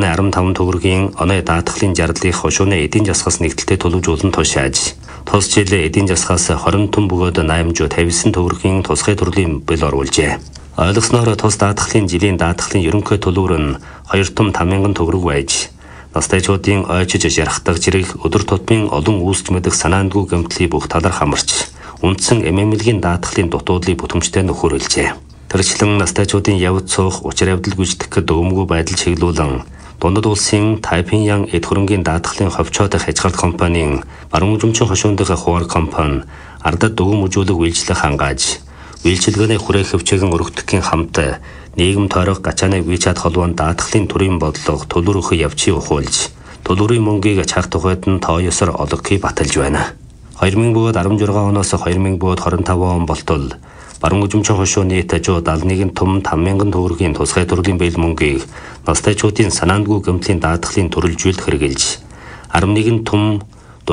хошууны 15 төгрөгийн оноо даатгалын жардлыг хошууны эдийн засгаас нэгдэлтэй төлөвжүүлэн тушааж, тус жил эдийн засгаас 20 тонн бөгөөд 859 төгрөгийн тусгай төрлийн бэл оруулжээ. Ойлгосноор тус даатгалын жилийн даатгалын ерөнхий төлөвөр нь 2 том 5,000 төгрөг байж, настайчуудын ойчиж ярахдаг зэрэг өдөр тутмын олон үүсч мэдэх санаандгүй гэмтлийн бүх талаар хамарч, үндсэн эмэмлэгийн даатгалын дутуудлыг бүтэмжтэй нөхөрлөжээ. Тэрчлэн настайчуудын явц суух, учир явдал гүйцэтгэх дөгөмгүй байдал чиглүүлэн дундад улсын Тайпиньян эд хөрөнгийн даатгалын ховчоод хязгаарт компанийн баруун үзмчин хошуунд хуваар компани ардад дүгм үзүүлэг үйлчлэх хангааж, үйлчилгээний хүрээх хөвчөөгөн өргөдөхгийн хамт нийгэм тойрох гачааныг WeChat холбоонд даатгалын төрийн бодлого төлөвлөрөх явцыг ухуулж, төлөврийн мөнгийг ачаах тухайд нь тоо ёсоор олгохыг баталж байна. 2016 оноос 2025 он болтол баруун үзмчин хошууны тажуу 71 том 5,000 төгрөгийн тусгай төрлийн бэл мөнгийг настайчуудын санаандгүй гэмтлийн даатгалын төрөлжүүлэлт хэрэгжилж, 11 том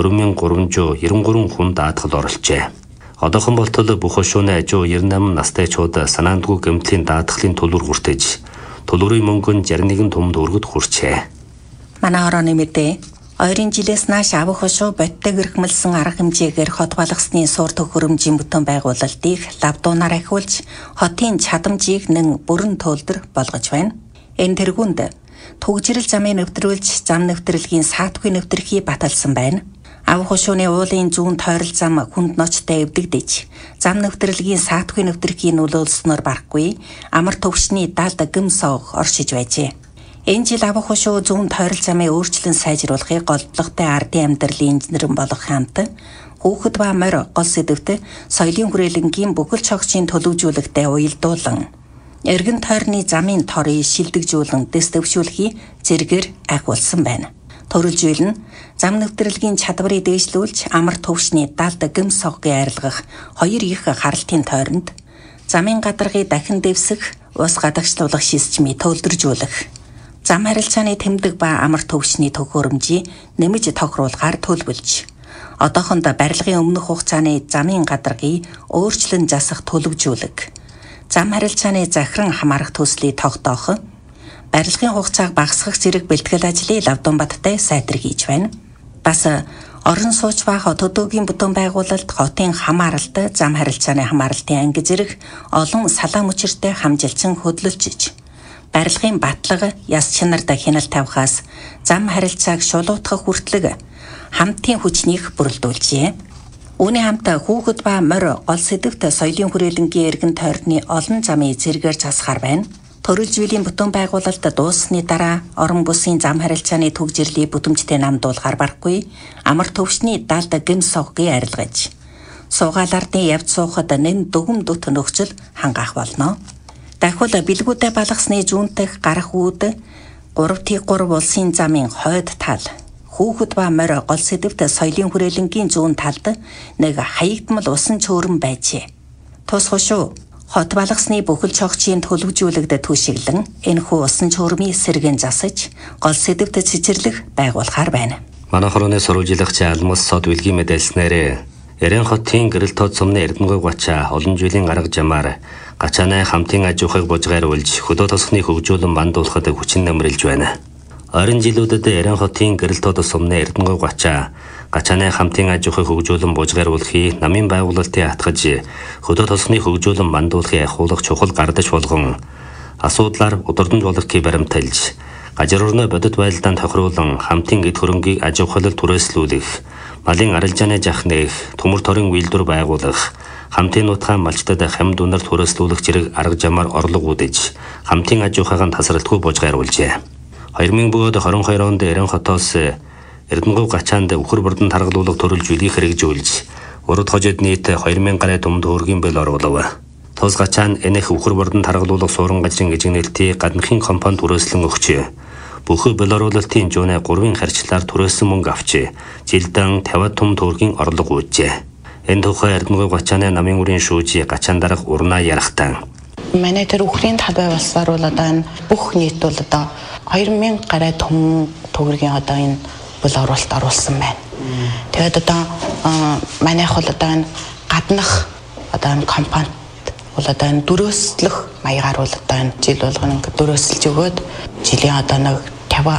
4,393 хүн даатгал оролцжээ. Одоохон болтол бүх хошууны ажуу 98 настайчууд санаандгүй гэмтлийн даатгалын төлөвөр хүртэж, төлөврийн мөнгө нь 61 том төгрөгөд хүрчээ. Манай орооны мэдээ ойрын жилээс нааш авах хошуу бодиттой гэрхмэлсэн арга хэмжээгээр хот балгасны суур төхөөрөмжийн бүтэн байгуулалтыг лавдуунаар ахиулж, хотын чадамжийг нэн бүрэн төлдөр болгож байна. Энэ тэргуунд түгжирэл замыг нэвтрүүлж, зам нэвтрэлгийн саатгүй нэвтрхий баталсан байна. Авах хошууны уулын зүүн тойрол зам хүнд ночтой эвдэгдэж, зам нэвтрэлгийн саатгүй нэвтрхий нөлөөлснөөр барахгүй амар төвшний далд гэм сог оршиж байжээ. Энэ жил авах хошуу зүүн тойрол замыг өөрчлөн сайжруулахыг голдлоготой ардын амьдралын инженерэн болох хамт хүүхэд ба морь гол сэдвт соёлын хүрээлэнгийн бүхэл цогцын төлөвжүүлэгтээ уялдуулан эргэн тойрны замын торыг шилдэгжүүлэн дэс дэвшүүлэхий зэргээр ахиулсан байна. Төрөлжүүл нь зам нэвтрэлгийн чадварыг дээшлүүлж, амар төвшний далд гэм соггийг арилгах хоёр их харалтын тойронд замын гадаргыг дахин дэвсэх, ус гадагшлуулах системийг төлөвлөжүүлэх, зам харилцааны тэмдэг ба амар төвшний төхөөрөмжийг нэмж тохируулахаар төлөвлөж, одоохонд барилгын өмнөх хугацааны замын гадаргыг өөрчлөн засах төлөвжүүлэг, зам харилцааны захиран хамаарах төслийг тогтоох, барилгын хугацааг багасгах зэрэг бэлтгэл ажлыг Лавдуунбаттай сайтаргийж байна. Бас орон сууч ба хот өдөөгийн бүтэн байгуулалт, хотын хамааралт, зам харилцааны хамааралтын анги зэрэг олон салаа мөчөртэй хамжилсан хөдөлж, барилгын батлага, яс чанарт хяналт тавихаас зам харилцааг шулуутгах хүртэлг хамтын хүчнийг бүрэлдүүлжээ. Үүний хамт хүүхэд ба морь гол сэдвт соёлын хүрээлэнгийн эргэн тойрны олон замыг зэргээр засахаар байна. Төрөлжүүллийн бүтэн байгуулалт дууссаны дараа орон бүсийн зам харилцааны түгжирлийг бүтэмжтэй намдуулахаар барахгүй амар төвшний далд гэм соггийг арилгаж, суугаал ардын явц суухад нэн дүгм дүт нөхцөл хангаах болно. Дахиад бэлгүүдэд балгасны зүүнтэх гарах үүд 3T3 улсын замын хойд тал, хүүхэд ба морь гол сэдвт соёлын хүрээлэнгийн зүүн талд нэг хаягдмал усан цөөрөн байжээ. Тус хошуу хот балгасны бүхэл цогцын төлөвжүүлэгт түшиглэн энэхүү усан цөөрмийн сэргэн засаж, гол сэдвт цэцэрлэг байгуулахаар байна. Манай хорооны сурвалжлагч Алмас сод билгийн мэдээлснээр Ярин хотын гэрэл тод сумны Эрдэнэгүй гачаа олон жилийн арга замаар гачааны хамтын аж ахуйг бужгааруулж, хөдөө тосгоны хөгжүүлэн бандуулахад хүчин нэмрэлж байна. Ойрын жилүүдэд Ярин хотын гэрэл тод сумны Эрдэнэгүй гачааны хамтын аж ахуйг хөгжүүлэн бужгааруулахыг намын байгуулалтын атгаж, хөдөө тосгоны хөгжүүлэн бандуулахыг ахиулах чухал гардаж болгон асуудлаар удирдамж болгохыг баримталж, гажир орны бодит байдалд тохируулан хамтын эд хөрөнгийг аж ахуйлал түрээслүүлэх, малын арилжааны жахныг төмөр торын үйлдвэр байгуулах, хамтын нутгаан малчтад хамт үнэр түрээслүүлэх зэрэг арга замаар орлого үдэж, хамтын аж ахуйг тасралтгүй бужгааруулжээ. 2022 онд Ярин хотоос Эрдэнэгүй гачаанд үхэр бүрдэн таргалуулга төрөлжүүлэх хэрэгжүүлж, урд хожид нийт 2000 гаруй том төгрөгийн бэл оруулав. Тус гачаан энэх үхэр бүрдэн таргалуулга суурин гажрын эжигнэлтийг гадныхын компани түрээслэн өгч, бүхэл бэл оруулалтын жууны 3-ын харьцлаар түрээсэн мөнгө авч, жилдэн 50 том төгрөгийн орлого үүжээ. Энэ тухай Эрдэнэгүй гачааны намын үрийн шүүжи гачаан дарах урнаа ярахтан. Манай тэр үхрийн талбай болсоор бол одоо энэ бүх нийт бол одоо 2000 гаруй том төгрөгийн одоо энэ бэл оруулалт оруулсан байна. Тэгээд одоо манайх бол одоо энэ гаднах одоо энэ компанид бол одоо энэ дөрөөслөх маягаар бол одоо энэ жил болгоно ингээд дөрөөсөлж өгөөд жилийн одоо нэг